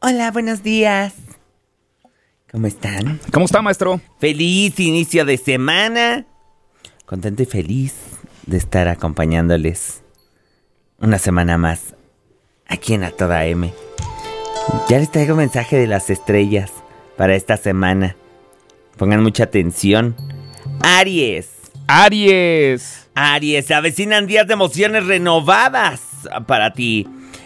Hola, buenos días. ¿Cómo están? ¿Cómo está, maestro? Feliz inicio de semana. Contento y feliz de estar acompañándoles una semana más aquí en A Toda M. Ya les traigo mensaje de las estrellas para esta semana. Pongan mucha atención. Aries, se avecinan días de emociones renovadas para ti.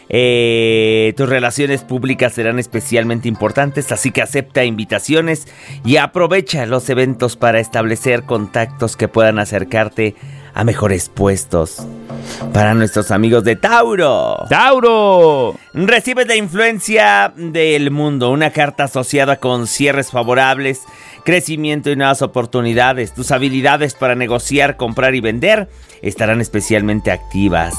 Tus relaciones públicas serán especialmente importantes, así que acepta invitaciones y aprovecha los eventos para establecer contactos que puedan acercarte a mejores puestos. Para nuestros amigos de Tauro, recibes la influencia del mundo, una carta asociada con cierres favorables, crecimiento y nuevas oportunidades. Tus habilidades para negociar, comprar y vender estarán especialmente activas.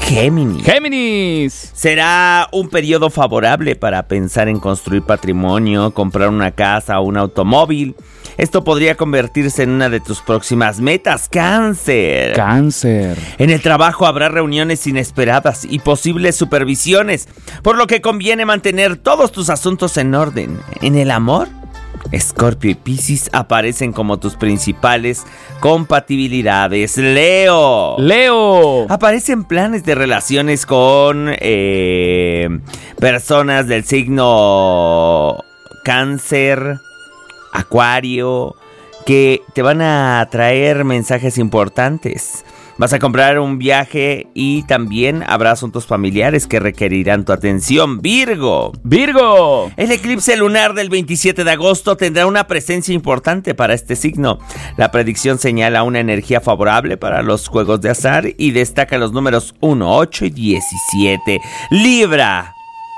Géminis. Será un periodo favorable para pensar en construir patrimonio, comprar una casa o un automóvil. Esto podría convertirse en una de tus próximas metas. Cáncer. En el trabajo habrá reuniones inesperadas y posibles supervisiones, por lo que conviene mantener todos tus asuntos en orden. En el amor, Escorpio y Piscis aparecen como tus principales compatibilidades. Leo. Aparecen planes de relaciones con personas del signo Cáncer, Acuario, que te van a traer mensajes importantes. Vas a comprar un viaje y también habrá asuntos familiares que requerirán tu atención. Virgo. El eclipse lunar del 27 de agosto tendrá una presencia importante para este signo. La predicción señala una energía favorable para los juegos de azar y destaca los números 1, 8 y 17. Libra.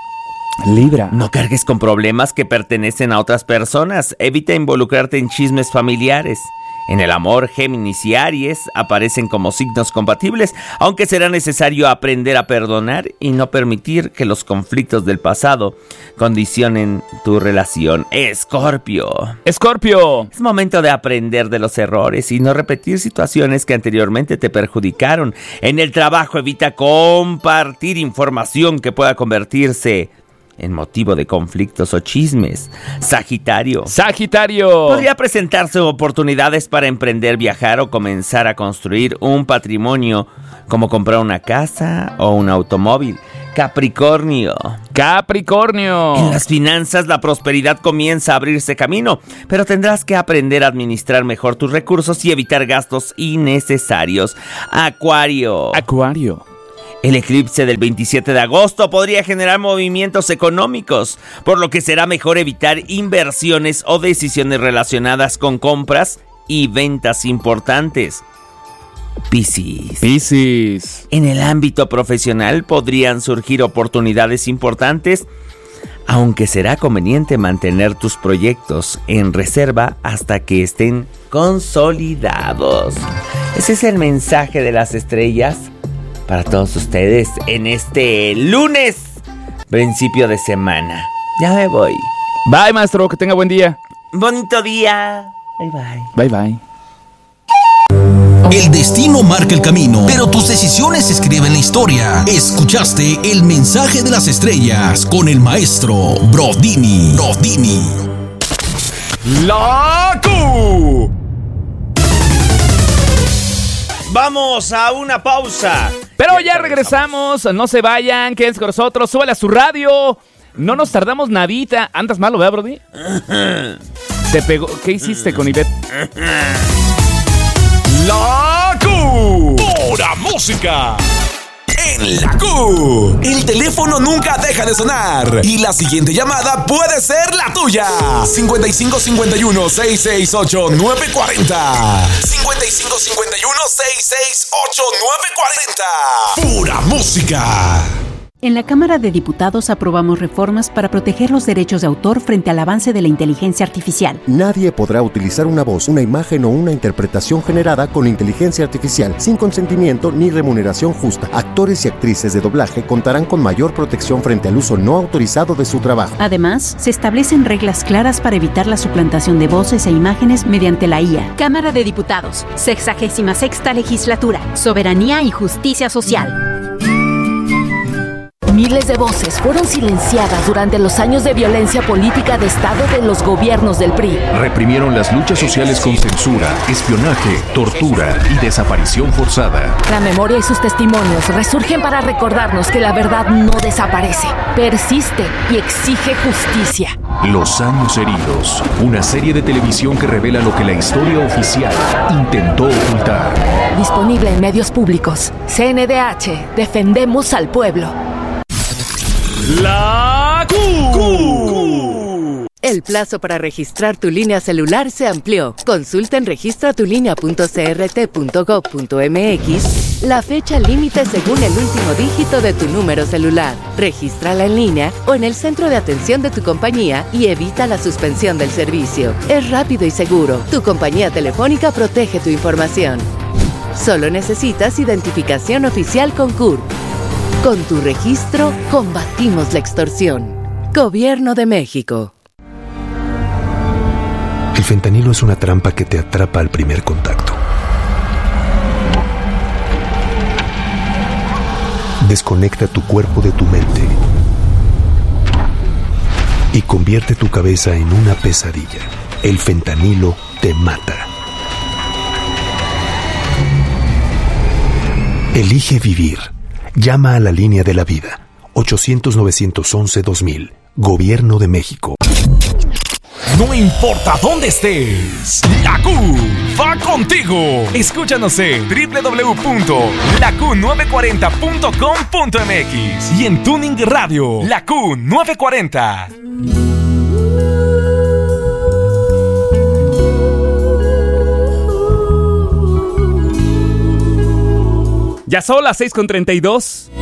No cargues con problemas que pertenecen a otras personas. Evita involucrarte en chismes familiares. En el amor, Géminis y Aries aparecen como signos compatibles, aunque será necesario aprender a perdonar y no permitir que los conflictos del pasado condicionen tu relación. Escorpio. Es momento de aprender de los errores y no repetir situaciones que anteriormente te perjudicaron. En el trabajo, evita compartir información que pueda convertirse en motivo de conflictos o chismes. Sagitario. Podría presentarse oportunidades para emprender, viajar o comenzar a construir un patrimonio, como comprar una casa o un automóvil. Capricornio. En las finanzas, la prosperidad comienza a abrirse camino, pero tendrás que aprender a administrar mejor tus recursos y evitar gastos innecesarios. Acuario. El eclipse del 27 de agosto podría generar movimientos económicos, por lo que será mejor evitar inversiones o decisiones relacionadas con compras y ventas importantes. Piscis. En el ámbito profesional podrían surgir oportunidades importantes, aunque será conveniente mantener tus proyectos en reserva hasta que estén consolidados. Ese es el mensaje de las estrellas para todos ustedes en este lunes, principio de semana. Ya me voy. Bye, maestro, que tenga buen día. Bonito día. Bye. El destino marca el camino, pero tus decisiones escriben la historia. Escuchaste el mensaje de las estrellas con el maestro Brodini. ¡La Q! Vamos a una pausa. Pero ya regresamos, no se vayan, quédense con nosotros, súbale a su radio. No nos tardamos nadita. ¿Andas malo, verdad, Brody? Te pegó. ¿Qué hiciste con Ivette? La Q. Pura música. En la Q, el teléfono nunca deja de sonar y la siguiente llamada puede ser la tuya. 5551-668-940. 5551-668-940. Pura música. En la Cámara de Diputados aprobamos reformas para proteger los derechos de autor frente al avance de la inteligencia artificial. Nadie podrá utilizar una voz, una imagen o una interpretación generada con inteligencia artificial sin consentimiento ni remuneración justa. Actores y actrices de doblaje contarán con mayor protección frente al uso no autorizado de su trabajo. Además, se establecen reglas claras para evitar la suplantación de voces e imágenes mediante la IA. Cámara de Diputados, 66ª Legislatura, Soberanía y Justicia Social. Miles de voces fueron silenciadas durante los años de violencia política de Estado de los gobiernos del PRI. Reprimieron las luchas sociales con censura, espionaje, tortura y desaparición forzada. La memoria y sus testimonios resurgen para recordarnos que la verdad no desaparece, persiste y exige justicia. Los años heridos, una serie de televisión que revela lo que la historia oficial intentó ocultar. Disponible en medios públicos. CNDH, defendemos al pueblo. La Q. El plazo para registrar tu línea celular se amplió. Consulta en registratulinea.crt.gov.mx la fecha límite según el último dígito de tu número celular. Regístrala en línea o en el centro de atención de tu compañía y evita la suspensión del servicio. Es rápido y seguro. Tu compañía telefónica protege tu información. Solo necesitas identificación oficial con CURP. Con tu registro, combatimos la extorsión. Gobierno de México. El fentanilo es una trampa que te atrapa al primer contacto. Desconecta tu cuerpo de tu mente y convierte tu cabeza en una pesadilla. El fentanilo te mata. Elige vivir. Llama a la línea de la vida. 800-911-2000. Gobierno de México. No importa dónde estés, la Q va contigo. Escúchanos en www.laQ940.com.mx y en Tuning Radio, la Q940. Ya son las 6:32.